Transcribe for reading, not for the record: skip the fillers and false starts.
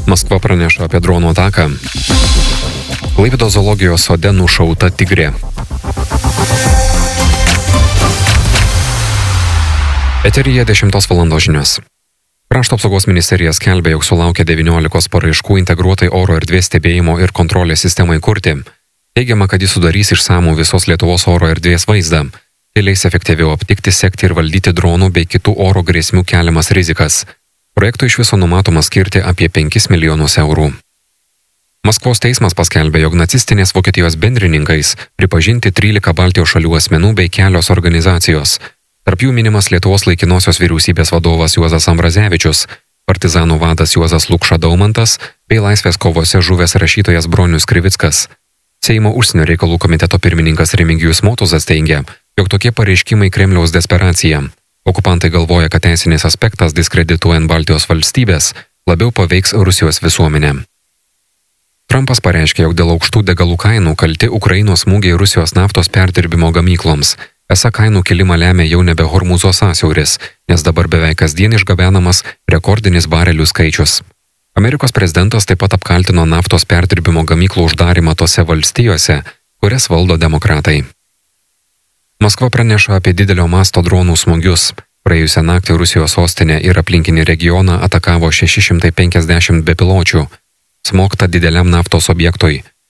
Maskva praneša apie dronų ataką. Klaipėdos zoologijos sode nušauta tigrė. Eteryje 10 val. Žinios. Krašto apsaugos ministerija skelbia, jog sulaukė 19 paraiškų integruotai oro erdvės stebėjimo ir kontrolės sistemai kurti. Teigiama, kad jis sudarys išsamų visos Lietuvos oro erdvės vaizdą. Tai leis efektyviau aptikti, sekti ir valdyti dronų bei kitų oro grėsmių keliamas rizikas. Projektui iš viso numatoma skirti apie 5 milijonus eurų. Maskvos teismas paskelbė, jog nacistinės Vokietijos bendrininkais pripažinti 13 Baltijos šalių asmenų bei kelios organizacijos. Tarp jų minimas Lietuvos laikinosios vyriausybės vadovas Juozas Ambrazevičius, partizanų vadas Juozas Lukša Daumantas bei laisvės kovose žuvęs rašytojas Bronius Krivickas. Seimo užsienio reikalų komiteto pirmininkas Remigijus Motuzas teigia, jog tokie pareiškimai Kremliaus desperacija. Okupantai galvoja, kad teisinis aspektas diskredituojant Baltijos valstybės labiau paveiks Rusijos visuomenę. Trumpas pareiškė, jog dėl aukštų degalų kainų kalti Ukrainos smūgiai Rusijos naftos perdirbimo gamykloms. Esą kainų kilimą lemia jau nebe Hormūzo sąsiauris, nes dabar beveik kasdien išgabenamas rekordinis barelių skaičius. Amerikos prezidentas taip pat apkaltino naftos perdirbimo gamyklų uždarimą tose valstijose, kurias valdo demokratai. Maskva praneša apie didelio masto dronų smūgius. Praėjusią naktį Rusijos sostinę ir aplinkinį regioną atakavo 650 bepiločių. Smogta dideliam naftos objektui.